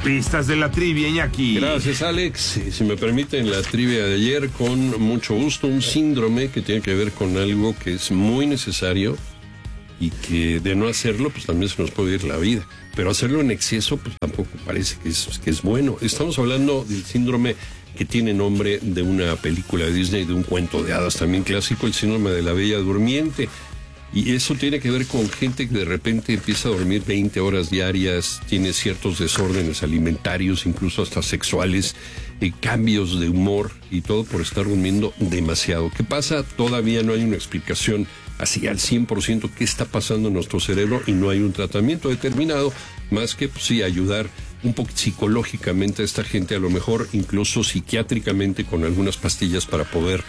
pistas de la trivia, Iñaki. Gracias, Alex. Si me permiten, la trivia de ayer, con mucho gusto, un síndrome que tiene que ver con algo que es muy necesario y que de no hacerlo, pues también se nos puede ir la vida. Pero hacerlo en exceso, pues tampoco parece que es bueno. Estamos hablando del síndrome que tiene nombre de una película de Disney, de un cuento de hadas también clásico, el síndrome de la Bella Durmiente. Y eso tiene que ver con gente que de repente empieza a dormir 20 horas diarias, tiene ciertos desórdenes alimentarios, incluso hasta sexuales, cambios de humor y todo por estar durmiendo demasiado. ¿Qué pasa? Todavía no hay una explicación así al 100% qué está pasando en nuestro cerebro y no hay un tratamiento determinado, más que pues, sí ayudar un poco psicológicamente a esta gente, a lo mejor incluso psiquiátricamente con algunas pastillas para poder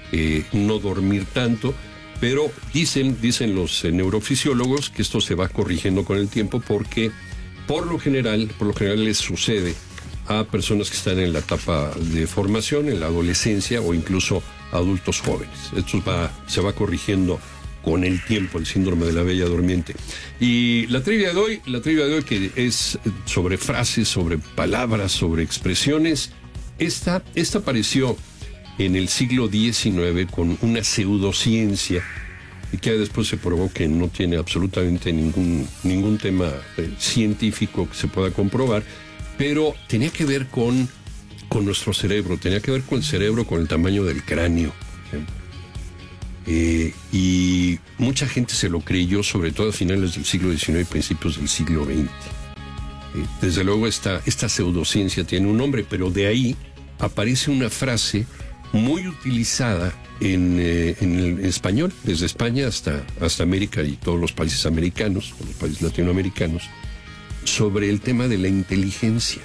no dormir tanto. Pero dicen los neurofisiólogos que esto se va corrigiendo con el tiempo porque por lo general les sucede a personas que están en la etapa de formación, en la adolescencia o incluso adultos jóvenes. Esto se va corrigiendo con el tiempo, el síndrome de la Bella Durmiente. Y la trivia de hoy que es sobre frases, sobre palabras, sobre expresiones, esta apareció en el siglo XIX con una pseudociencia y que después se probó que no tiene absolutamente ningún tema científico que se pueda comprobar, pero tenía que ver con nuestro cerebro, tenía que ver con el cerebro, con el tamaño del cráneo, por ejemplo. Y mucha gente se lo creyó, sobre todo a finales del siglo XIX y principios del siglo XX. Desde luego esta pseudociencia tiene un nombre, pero de ahí aparece una frase muy utilizada en el español, desde España hasta América y todos los países americanos, los países latinoamericanos, sobre el tema de la inteligencia.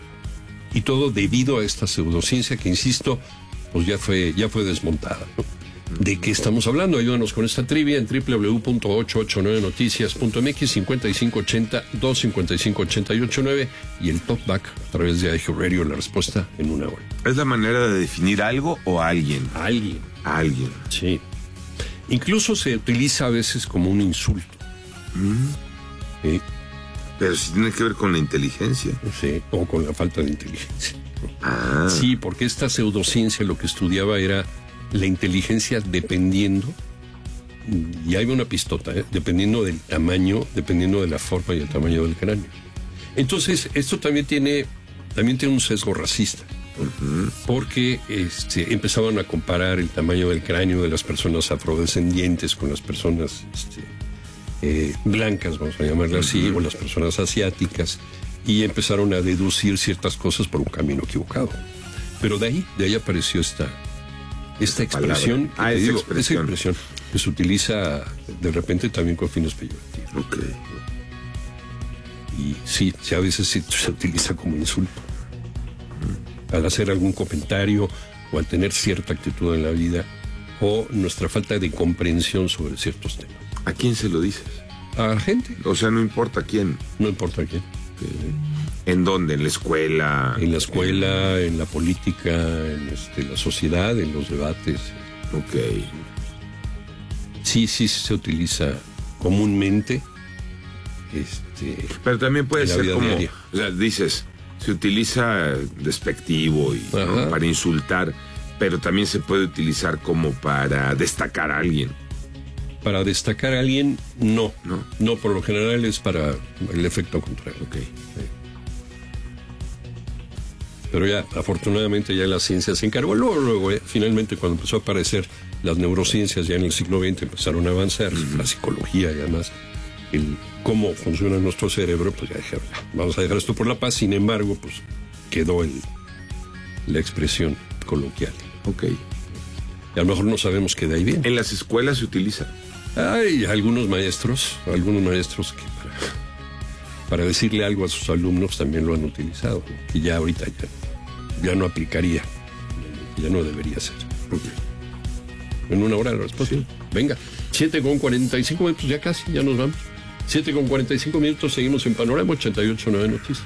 Y todo debido a esta pseudociencia que, insisto, pues ya fue desmontada, ¿no? ¿De qué estamos hablando? Ayúdanos con esta trivia en www.889noticias.mx 5580-255-889 y el talkback a través de iHeart Radio, la respuesta en una hora. ¿Es la manera de definir algo o a alguien? A alguien. A alguien. Sí. Incluso se utiliza a veces como un insulto. Sí. Pero si tiene que ver con la inteligencia. Sí, o con la falta de inteligencia. Ah. Sí, porque esta pseudociencia lo que estudiaba era la inteligencia dependiendo, y hay una pistota, dependiendo del tamaño, dependiendo de la forma y el tamaño del cráneo. Entonces, esto también tiene un sesgo racista, porque empezaban a comparar el tamaño del cráneo de las personas afrodescendientes con las personas blancas, vamos a llamarlo así, o las personas asiáticas, y empezaron a deducir ciertas cosas por un camino equivocado. Pero de ahí apareció esta expresión, esa expresión que se utiliza de repente también con fines peyorativos. Okay. Y sí, a veces se utiliza como insulto. Al hacer algún comentario o al tener cierta actitud en la vida o nuestra falta de comprensión sobre ciertos temas. ¿A quién se lo dices? A la gente. O sea, no importa quién. No importa quién. ¿En dónde? ¿En la escuela? En la escuela, en la política, en la sociedad, en los debates. Ok. Sí, se utiliza comúnmente. Pero también puede ser como, diaria. O sea, dices, se utiliza despectivo y ¿no? para insultar, pero también se puede utilizar como para destacar a alguien. Para destacar a alguien, no. No, por lo general es para el efecto contrario. Okay. Sí. Pero ya, afortunadamente, ya la ciencia se encargó. Luego, finalmente, cuando empezó a aparecer las neurociencias, ya en el siglo XX empezaron a avanzar, la psicología y además el cómo funciona nuestro cerebro, pues ya dije, vamos a dejar esto por la paz. Sin embargo, pues quedó la expresión coloquial. Ok. Y a lo mejor no sabemos qué de ahí viene. ¿En las escuelas se utiliza? Hay algunos maestros que para decirle algo a sus alumnos también lo han utilizado, y ya ahorita ya no aplicaría, ya no debería ser. Okay. En una hora la respuesta. Sí. Venga, 7:45 minutos, ya casi, ya nos vamos. 7:45 minutos, seguimos en Panorama 88.9 Noticias.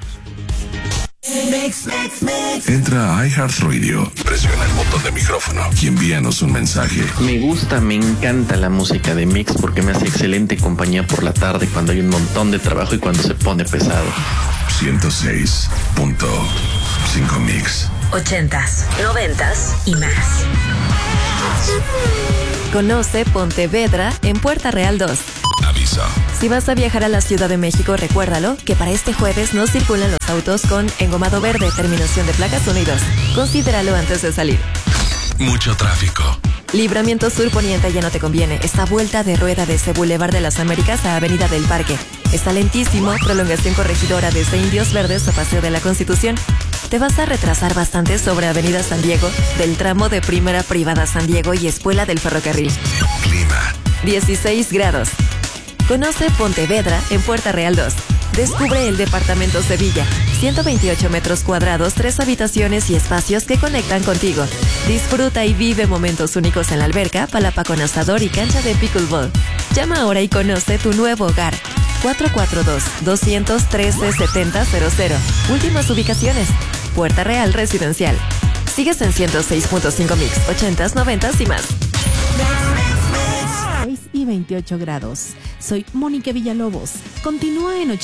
Entra a iHeartRadio, presiona el botón de micrófono y envíanos un mensaje. Me encanta la música de Mix porque me hace excelente compañía por la tarde cuando hay un montón de trabajo y cuando se pone pesado. 106.5 Mix. 80s, 90s y más. Conoce Pontevedra en Puerta Real 2. Aviso. Si vas a viajar a la Ciudad de México, recuérdalo que para este jueves no circulan los autos con engomado verde, terminación de placas 1 y 2. Considéralo antes de salir. Mucho tráfico. Libramiento Sur Poniente ya no te conviene. Esta vuelta de rueda desde Boulevard de las Américas a Avenida del Parque. Está lentísimo, prolongación corregidora desde Indios Verdes a Paseo de la Constitución. Te vas a retrasar bastante sobre Avenida San Diego, del tramo de Primera Privada San Diego y Escuela del Ferrocarril. Clima. 16 grados. Conoce Pontevedra en Puerta Real 2. Descubre el departamento Sevilla. 128 metros cuadrados, 3 habitaciones y espacios que conectan contigo. Disfruta y vive momentos únicos en la alberca, palapa con asador y cancha de pickleball. Llama ahora y conoce tu nuevo hogar. 442-213-7000. Últimas ubicaciones. Puerta Real Residencial. Sigues en 106.5 Mix, 80s, 90s y más. 6 y 28 grados. Soy Mónica Villalobos. Continúa en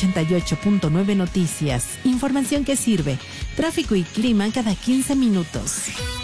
88.9 Noticias. Información que sirve. Tráfico y clima cada 15 minutos.